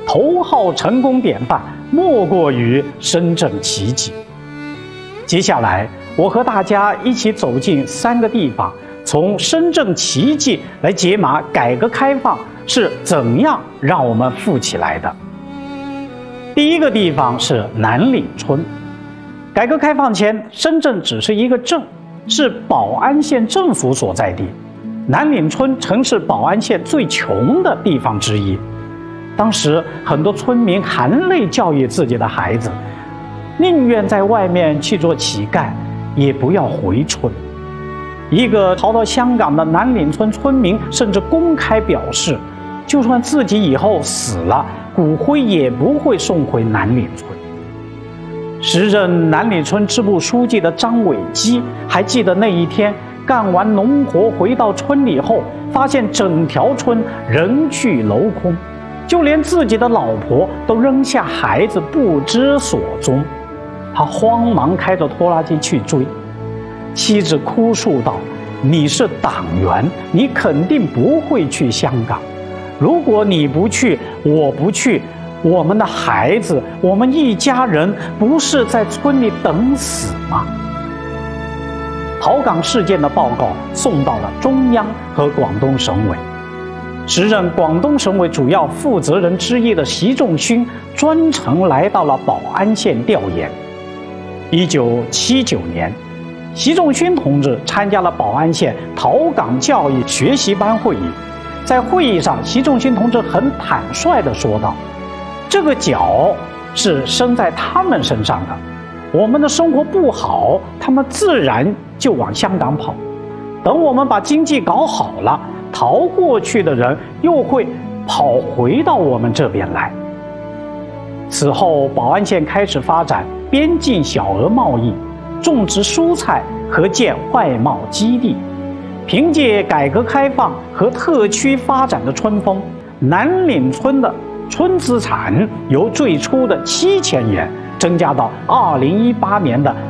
头号成功典范莫过于深圳奇迹。接下来，我和大家一起走进3个地方，从深圳奇迹来解码改革开放是怎样让我们富起来的。第一个地方是南岭村。改革开放前，深圳只是一个镇，是宝安县政府所在地。南岭村曾是宝安县最穷的地方之一。当时很多村民含泪教育自己的孩子，宁愿在外面去做乞丐，也不要回村。一个逃到香港的南岭村村民甚至公开表示，就算自己以后死了，骨灰也不会送回南岭村。时任南岭村支部书记的张伟基还记得那一天，干完农活回到村里后，发现整条村人去楼空，就连自己的老婆都扔下孩子不知所踪。他慌忙开着拖拉机去追，妻子哭诉道：“你是党员，你肯定不会去香港。如果你不去，我不去，我们的孩子，我们一家人不是在村里等死吗？”逃港事件的报告送到了中央和广东省委。时任广东省委主要负责人之一的习仲勋专程来到了宝安县调研。1979年，习仲勋同志参加了宝安县逃港教育学习班会议。在会议上，习仲勋同志很坦率地说道：“这个脚是生在他们身上的，我们的生活不好，他们自然就往香港跑。等我们把经济搞好了，逃过去的人又会跑回到我们这边来。”此后，宝安县开始发展边境小额贸易，种植蔬菜和建外贸基地。凭借改革开放和特区发展的春风，南岭村的村资产由最初的7000元增加到2018年的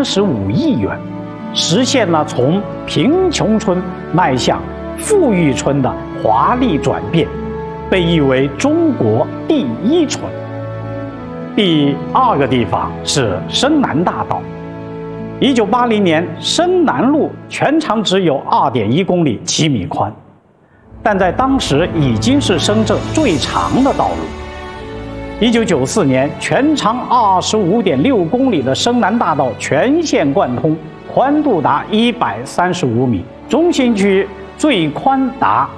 35亿元，实现了从贫穷村迈向富裕村的华丽转变，被誉为中国第一村。第2个地方是深南大道。1980年，深南路全长只有2.1公里7米宽，但在当时已经是深圳最长的道路。1994年，全长25.6公里的深南大道全线贯通，宽度达135米，中心区最宽达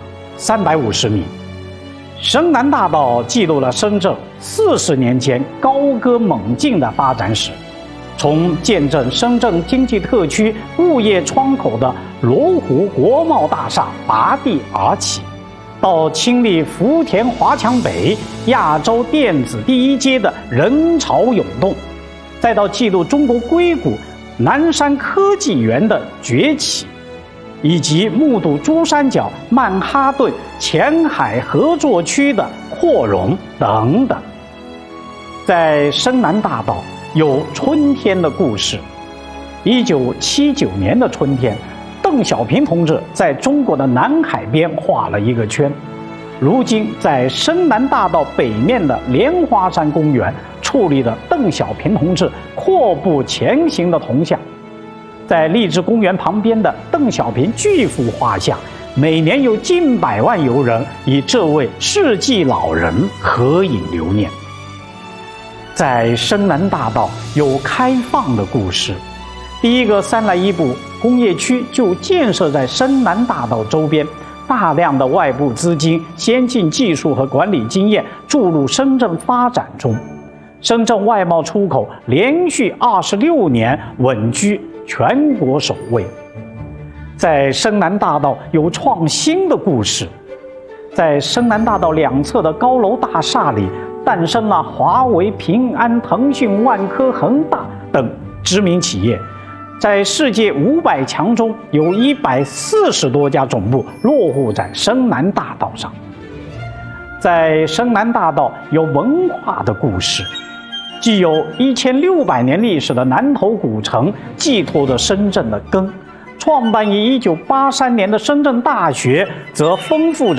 350米。深南大道记录了深圳40年前高歌猛进的发展史。从见证深圳经济特区物业窗口的罗湖国贸大厦拔地而起，到亲历福田华强北亚洲电子第一街的人潮涌动，再到记录中国硅谷南山科技园的崛起，以及目睹珠三角曼哈顿前海合作区的扩容等等。在深南大道有春天的故事。1979年的春天，邓小平同志在中国的南海边画了一个圈。如今在深南大道北面的莲花山公园矗立着邓小平同志阔步前行的铜像。在励志公园旁边的邓小平巨幅画像，每年有近百万游人与这位世纪老人合影留念。在深南大道有开放的故事。第一个3来1部工业区就建设在深南大道周边，大量的外部资金、先进技术和管理经验注入深圳发展中。深圳外贸出口连续26年稳居全国首位。在深南大道有创新的故事。在深南大道两侧的高楼大厦里，诞生了华为、平安、腾讯、万科、恒大等知名企业。在世界500强中，有140多家总部落户在深南大道上。在深南大道有文化的故事，既有1600年历史的南头古城寄托着深圳的根，创办于1983年的深圳大学则丰富着